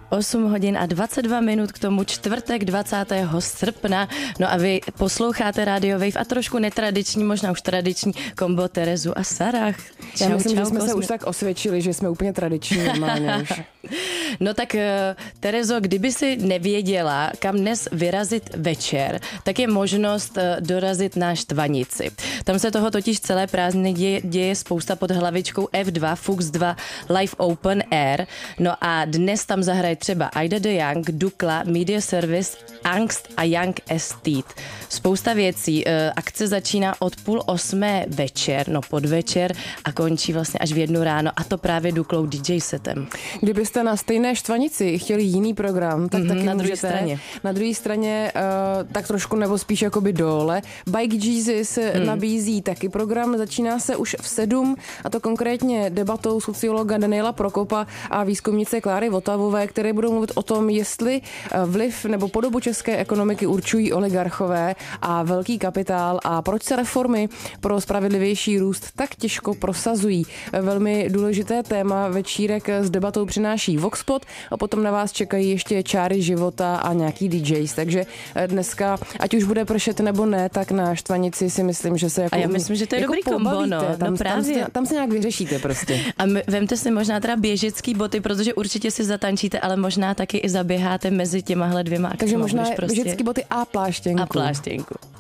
8 hodin a 22 minut k tomu čtvrtek 20. srpna. No a vy posloucháte Radio Wave a trošku netradiční, možná už tradiční kombo Terezu a Sarah. Já myslím, že jsme se už tak osvědčili, že jsme úplně tradiční normálně už. No tak Terezo, kdyby si nevěděla, kam dnes vyrazit večer, tak je možnost dorazit na Štvanici. Tam se toho totiž celé prázdniny děje spousta pod hlavičkou F2, Fuchs 2, Live Open Air. No a dnes tam zahraje třeba Aida de Young, Dukla, Media Service, Angst a Young Estate. Spousta věcí. Akce začíná od 7:30 večer, no podvečer a končí vlastně až v 1 ráno a to právě Duklou DJ setem. Kdybyste na stejné Štvanici chtěli jiný program, tak taky na druhé můžete. straně. Na druhé straně tak trošku nebo spíš jakoby dole. Bike Jesus nabízí taky program, začíná se už v 7 a to konkrétně debatou sociologa Daniela Prokopa a výzkumnice Kláry Votavové, které budou mluvit o tom, jestli vliv nebo podobu české ekonomiky určují oligarchové a velký kapitál a proč se reformy pro spravedlivější růst tak těžko prosazují. Velmi důležité téma večírek s debatou přináší Voxpot a potom na vás čekají ještě čáry života a nějaký DJs, takže dneska, ať už bude pršet nebo ne, tak na Štvanici si myslím, že se jako a já myslím, že to je jako dobrý kombo, no. Tam se nějak vyřešíte prostě. A vemte si možná teda běžecký boty, protože určitě si zatančíte, ale možná taky i zaběháte mezi těmahle dvěma akcemi. Takže možná běžecký boty a pláštěnku. A pláštěnku.